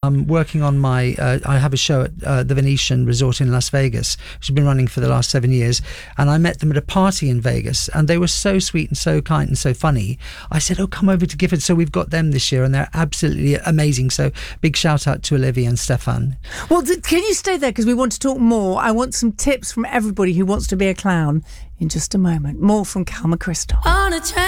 I'm working on my. I have a show at the Venetian Resort in Las Vegas, which has been running for the last 7 years. And I met them at a party in Vegas, and they were so sweet and so kind and so funny. I said, "Oh, come over to Gifford." So we've got them this year, and they're absolutely amazing. So big shout out to Olivia and Stefan. Well, can you stay there, because we want to talk more. I want some tips from everybody who wants to be a clown in just a moment. More from Cal McChrystal. On a train.